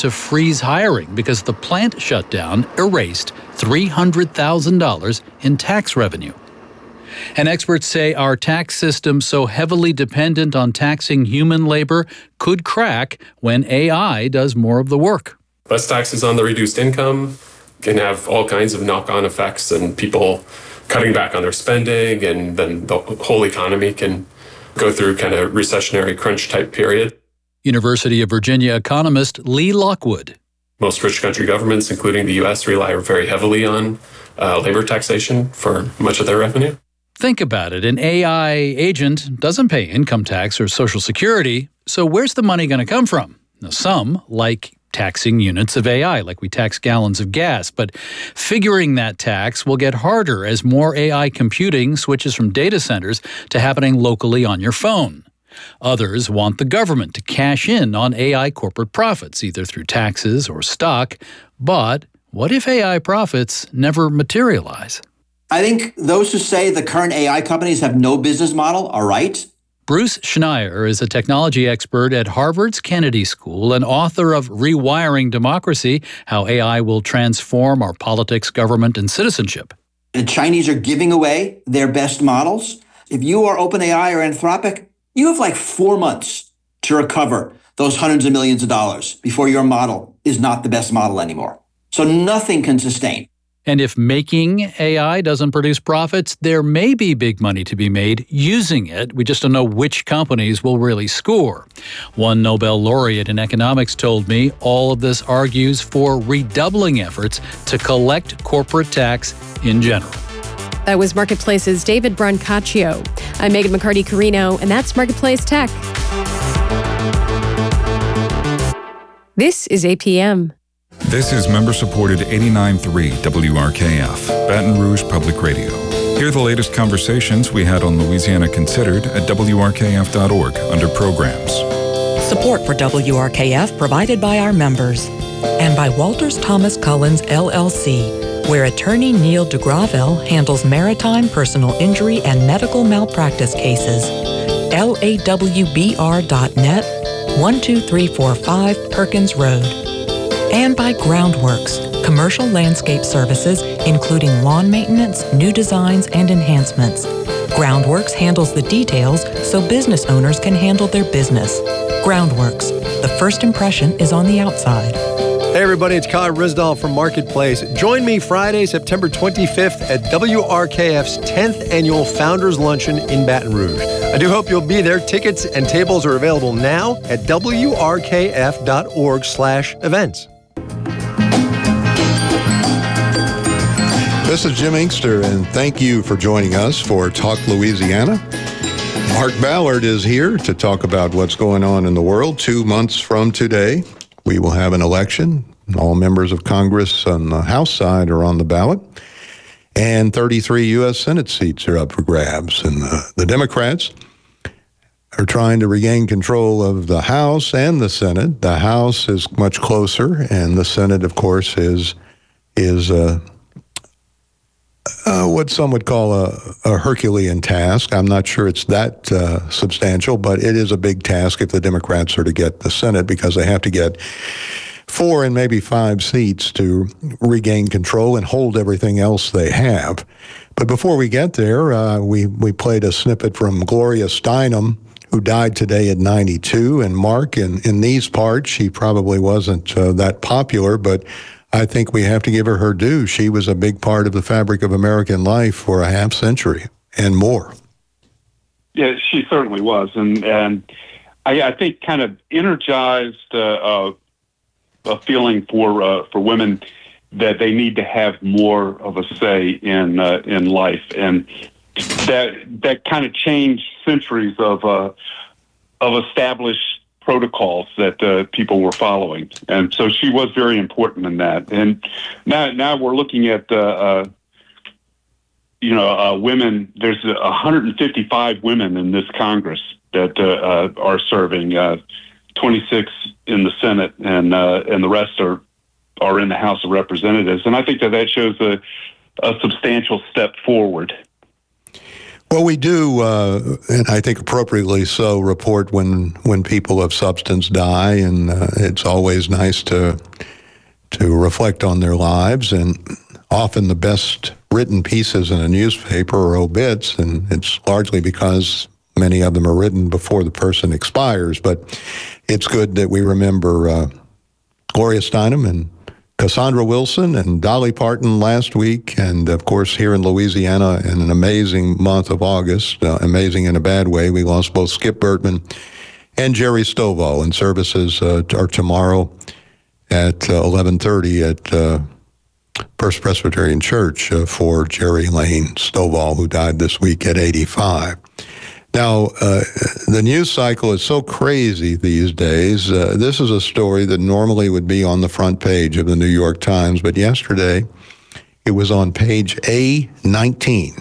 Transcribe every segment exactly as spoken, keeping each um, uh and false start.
to freeze hiring because the plant shutdown erased three hundred thousand dollars in tax revenue. And experts say our tax system, so heavily dependent on taxing human labor, could crack when A I does more of the work. Less taxes on the reduced income can have all kinds of knock-on effects, and people cutting back on their spending, and then the whole economy can go through kind of recessionary crunch type period. University of Virginia economist Lee Lockwood. Most rich country governments, including the U S, rely very heavily on uh, labor taxation for much of their revenue. Think about it. An A I agent doesn't pay income tax or Social Security, so where's the money going to come from? Now, some like taxing units of A I, like we tax gallons of gas, but figuring that tax will get harder as more A I computing switches from data centers to happening locally on your phone. Others want the government to cash in on A I corporate profits, either through taxes or stock. But what if A I profits never materialize? I think those who say the current A I companies have no business model are right. Bruce Schneier is a technology expert at Harvard's Kennedy School and author of Rewiring Democracy, How A I Will Transform Our Politics, Government, and Citizenship. The Chinese are giving away their best models. If you are OpenAI or Anthropic, you have like four months to recover those hundreds of millions of dollars before your model is not the best model anymore. So nothing can sustain. And if making A I doesn't produce profits, there may be big money to be made using it. We just don't know which companies will really score. One Nobel laureate in economics told me all of this argues for redoubling efforts to collect corporate tax in general. That was Marketplace's David Brancaccio. I'm Megan McCarty-Carino, and that's Marketplace Tech. This is A P M. This is member-supported eighty-nine point three W R K F, Baton Rouge Public Radio. Hear the latest conversations we had on Louisiana Considered at W R K F dot org under Programs. Support for W R K F provided by our members and by Walters Thomas Collins, L L C, where attorney Neil DeGravelle handles maritime personal injury and medical malpractice cases. L A W B R dot net, one two three four five Perkins Road. And by Groundworks, commercial landscape services, including lawn maintenance, new designs, and enhancements. Groundworks handles the details so business owners can handle their business. Groundworks, the first impression is on the outside. Hey everybody, it's Kyle Risdall from Marketplace. Join me Friday, September twenty-fifth at W R K F's tenth Annual Founders Luncheon in Baton Rouge. I do hope you'll be there. Tickets and tables are available now at W R K F dot org slash events. This is Jim Inkster, and thank you for joining us for Talk Louisiana. Mark Ballard is here to talk about what's going on in the world. Two months from today, we will have an election. All members of Congress on the House side are on the ballot, and thirty-three U S Senate seats are up for grabs. And the, the Democrats are trying to regain control of the House and the Senate. The House is much closer, and the Senate, of course, is is uh, uh, what some would call a, a Herculean task. I'm not sure it's that uh, substantial, but it is a big task if the Democrats are to get the Senate, because they have to get four and maybe five seats to regain control and hold everything else they have. But before we get there, uh, we, we played a snippet from Gloria Steinem, who died today at ninety-two. And Mark, in, in these parts, she probably wasn't uh, that popular, but I think we have to give her her due. She was a big part of the fabric of American life for a half century and more. Yeah, she certainly was. And and I, I think kind of energized uh, uh, a feeling for uh, for women that they need to have more of a say in uh, in life. And that that kind of changed centuries of uh, of established protocols that uh, people were following, and so she was very important in that. And now, now we're looking at uh, uh, you know uh, women. There's one hundred fifty-five women in this Congress that uh, uh, are serving. Uh, twenty-six in the Senate, and uh, and the rest are are in the House of Representatives. And I think that that shows a, a substantial step forward. Well, we do, uh, and I think appropriately so, report when when people of substance die, and uh, it's always nice to to reflect on their lives. And often the best written pieces in a newspaper are obits, and it's largely because many of them are written before the person expires. But it's good that we remember uh, Gloria Steinem and Cassandra Wilson and Dolly Parton last week, and of course here in Louisiana in an amazing month of August, uh, amazing in a bad way. We lost both Skip Bertman and Jerry Stovall, and services uh, are tomorrow at uh, eleven thirty at uh, First Presbyterian Church uh, for Jerry Lane Stovall, who died this week at eighty-five. Now, uh, the news cycle is so crazy these days. Uh, this is a story that normally would be on the front page of the New York Times, but yesterday it was on page A nineteen.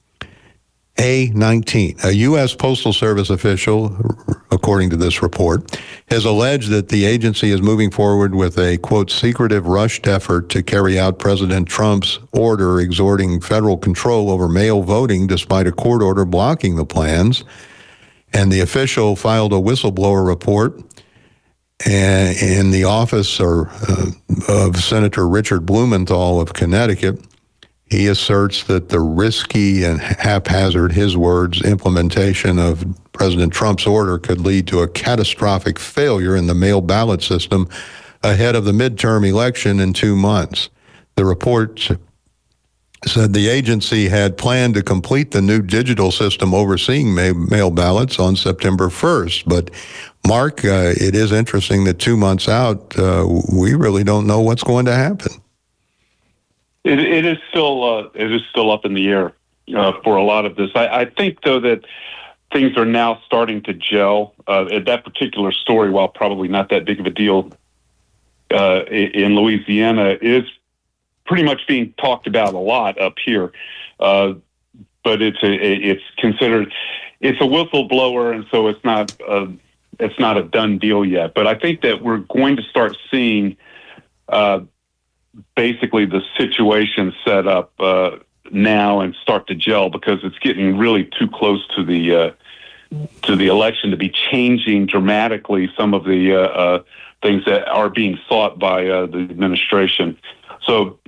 A nineteen. A U S Postal Service official, according to this report, has alleged that the agency is moving forward with a, quote, secretive rushed effort to carry out President Trump's order exhorting federal control over mail voting despite a court order blocking the plans. And the official filed a whistleblower report in the office or, uh, of Senator Richard Blumenthal of Connecticut. He asserts that the risky and haphazard, his words, implementation of President Trump's order could lead to a catastrophic failure in the mail ballot system ahead of the midterm election in two months. The report said the agency had planned to complete the new digital system overseeing mail ballots on September first. But, Mark, uh, it is interesting that two months out, uh, we really don't know what's going to happen. It, it is still uh, it is still up in the air uh, for a lot of this. I, I think, though, that things are now starting to gel. Uh, that particular story, while probably not that big of a deal uh, in Louisiana, is pretty much being talked about a lot up here. Uh, but it's a, it's considered it's a whistleblower, and so it's not a, it's not a done deal yet. But I think that we're going to start seeing. Uh, basically the situation set up uh, now and start to gel, because it's getting really too close to the uh, to the election to be changing dramatically some of the uh, uh, things that are being sought by uh, the administration. So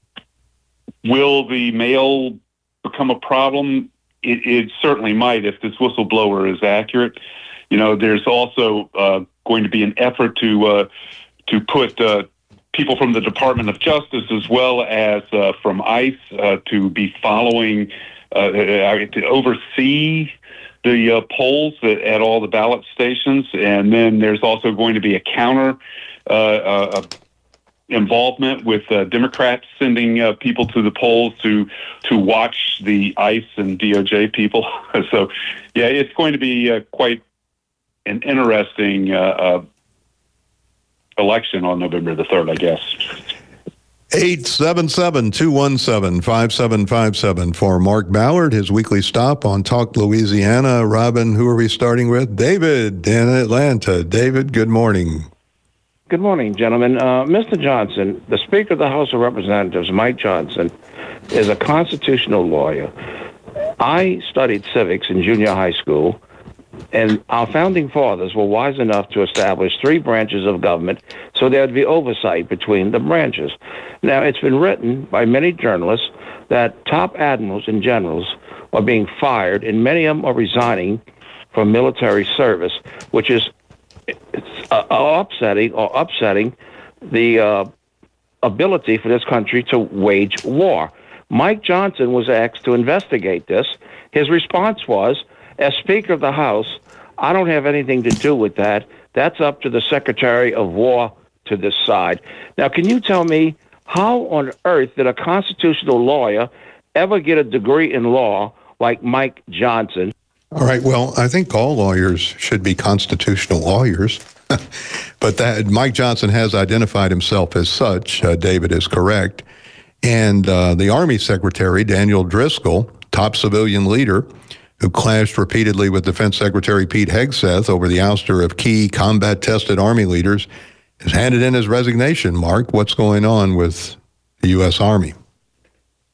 will the mail become a problem? It, it certainly might if this whistleblower is accurate. You know, there's also uh, going to be an effort to uh, to put uh, people from the Department of Justice as well as uh, from ICE uh, to be following, uh, to oversee the uh, polls at, at all the ballot stations. And then there's also going to be a counter uh, uh, involvement with uh, Democrats sending uh, people to the polls to to watch the ICE and D O J people. So, yeah, it's going to be uh, quite an interesting uh, uh election on November the third, I guess. eight seven seven, two one seven, five seven five seven for Mark Ballard, his weekly stop on Talk Louisiana. Robin, who are we starting with? David in Atlanta. David, good morning. Good morning, gentlemen. Uh, Mister Johnson, the Speaker of the House of Representatives, Mike Johnson, is a constitutional lawyer. I studied civics in junior high school, and our founding fathers were wise enough to establish three branches of government so there would be oversight between the branches. Now, it's been written by many journalists that top admirals and generals are being fired, and many of them are resigning from military service, which is uh, upsetting or upsetting the uh, ability for this country to wage war. Mike Johnson was asked to investigate this. His response was, as Speaker of the House, I don't have anything to do with that. That's up to the Secretary of War to decide. Now, can you tell me how on earth did a constitutional lawyer ever get a degree in law like Mike Johnson? All right. Well, I think all lawyers should be constitutional lawyers. But that Mike Johnson has identified himself as such. Uh, David is correct. And uh, the Army Secretary, Daniel Driscoll, top civilian leader, who clashed repeatedly with Defense Secretary Pete Hegseth over the ouster of key combat-tested Army leaders, has handed in his resignation. Mark, what's going on with the U S. Army?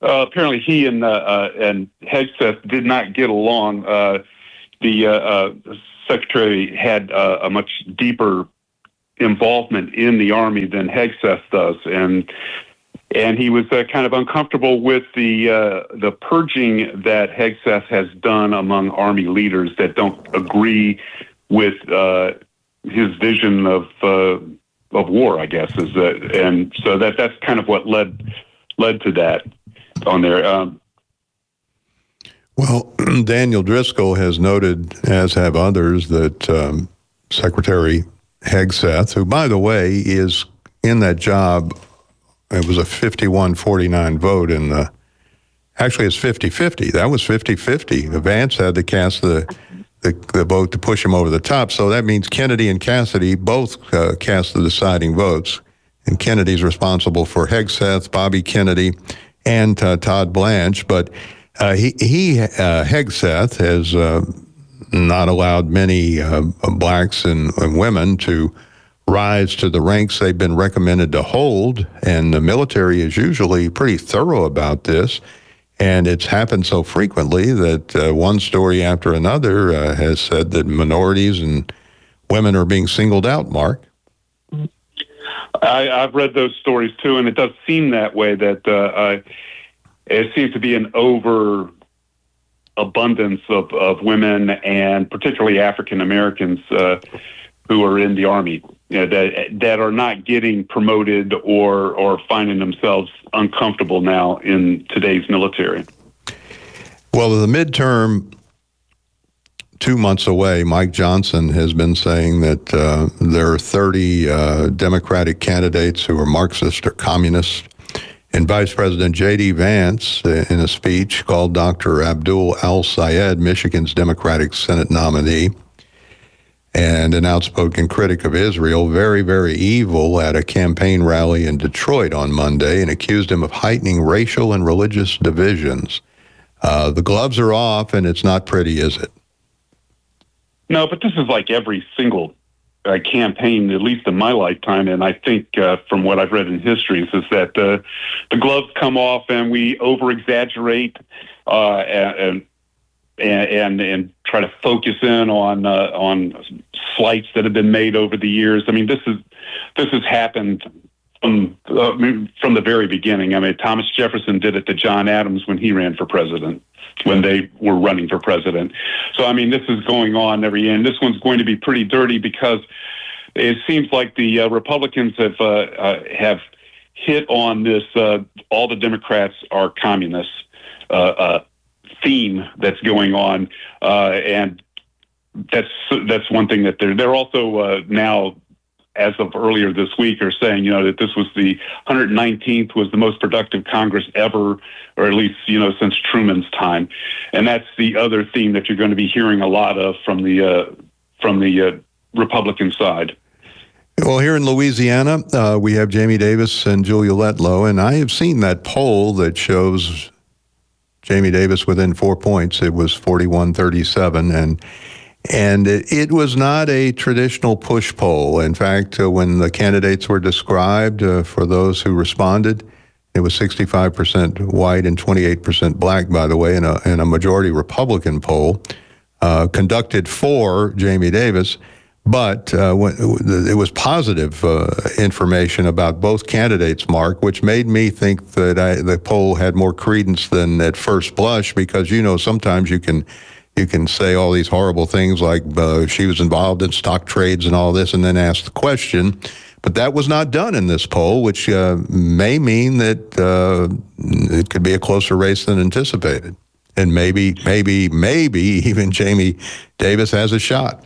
Uh, apparently, he and uh, uh, and Hegseth did not get along. Uh, the uh, uh, secretary had uh, a much deeper involvement in the Army than Hegseth does, and and he was uh, kind of uncomfortable with the uh, the purging that Hegseth has done among Army leaders that don't agree with uh, his vision of uh, of war, I guess, is that, and so that that's kind of what led led to that on there. Um, well, Daniel Driscoll has noted, as have others, that um, Secretary Hegseth, who, by the way, is in that job, it was a fifty-one forty-nine vote in the, actually it's fifty-fifty. That was fifty-fifty. Vance had to cast the, the, the vote to push him over the top. So that means Kennedy and Cassidy both uh, cast the deciding votes. And Kennedy's responsible for Hegseth, Bobby Kennedy, and uh, Todd Blanche. But uh, he, he uh, Hegseth has uh, not allowed many uh, blacks and, and women to rise to the ranks they've been recommended to hold, and the military is usually pretty thorough about this, and it's happened so frequently that uh, one story after another uh, has said that minorities and women are being singled out, Mark. I, I've read those stories too, and it does seem that way, that uh, I, it seems to be an over abundance of, of women, and particularly African Americans uh, who are in the Army, you know, that that are not getting promoted or or finding themselves uncomfortable now in today's military. Well, the midterm, two months away, Mike Johnson has been saying that uh, there are thirty uh, Democratic candidates who are Marxist or communist. And Vice President J D. Vance, uh, in a speech, called Doctor Abdul Al-Sayed Michigan's Democratic Senate nominee and an outspoken critic of Israel, very, very evil at a campaign rally in Detroit on Monday, and accused him of heightening racial and religious divisions. Uh, the gloves are off, and it's not pretty, is it? No, but this is like every single uh, campaign, at least in my lifetime, and I think uh, from what I've read in histories, is that uh, the gloves come off and we over-exaggerate uh, and, and and try to focus in on uh, on slights that have been made over the years. I mean, this is this has happened from uh, from the very beginning. I mean, Thomas Jefferson did it to John Adams when he ran for president, when they were running for president. So, I mean, this is going on every year, and this one's going to be pretty dirty because it seems like the uh, Republicans have uh, uh, have hit on this uh, all the Democrats are communists uh, uh, theme that's going on, uh, and that's that's one thing that they're they're also uh, now, as of earlier this week, are saying, you know, that this was the one hundred nineteenth was the most productive Congress ever, or at least, you know, since Truman's time. And that's the other theme that you're going to be hearing a lot of from the uh, from the uh, Republican side. Well, here in Louisiana, uh, we have Jamie Davis and Julia Letlow, and I have seen that poll that shows Jamie Davis within four points. It was forty-one thirty-seven, and And it, it was not a traditional push poll. In fact, uh, when the candidates were described, uh, for those who responded, it was sixty-five percent white and twenty-eight percent black, by the way, in a, in a majority Republican poll uh, conducted for Jamie Davis. But uh, when, it was positive uh, information about both candidates, Mark, which made me think that I, the poll had more credence than at first blush, because, you know, sometimes you can You can say all these horrible things like uh, she was involved in stock trades and all this, and then ask the question. But that was not done in this poll, which uh, may mean that uh, it could be a closer race than anticipated. And maybe, maybe, maybe even Jamie Davis has a shot.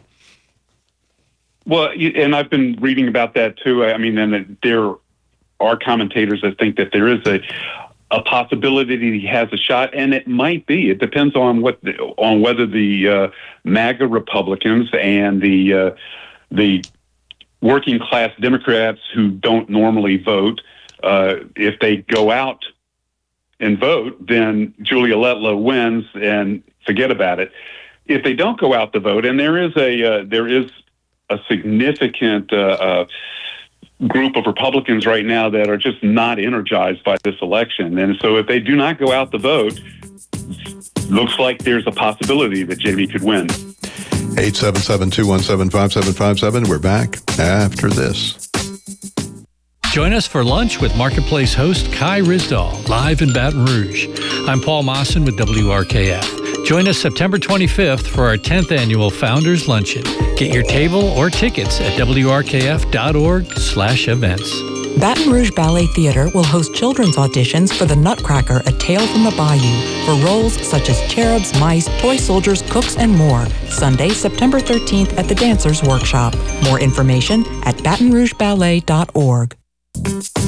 Well, and I've been reading about that too. I mean, and there are commentators that think that there is a a possibility that he has a shot, and it might be. It depends on what the, on whether the uh, MAGA Republicans and the uh, the working class Democrats who don't normally vote, uh, if they go out and vote, then Julia Letlow wins, and forget about it. If they don't go out to vote, and there is a uh, there is a significant uh, uh, group of Republicans right now that are just not energized by this election. And so if they do not go out the vote, looks like there's a possibility that Jamie could win. eight seven seven, two one seven, five seven five seven. We're back after this. Join us for lunch with Marketplace host Kai Ryssdal, live in Baton Rouge. I'm Paul Mawson with W R K F. Join us September twenty-fifth for our tenth annual Founders Luncheon. Get your table or tickets at W R K F dot org slash events. Baton Rouge Ballet Theater will host children's auditions for The Nutcracker, A Tale from the Bayou, for roles such as cherubs, mice, toy soldiers, cooks, and more. Sunday, September thirteenth at the Dancers Workshop. More information at baton rouge ballet dot org.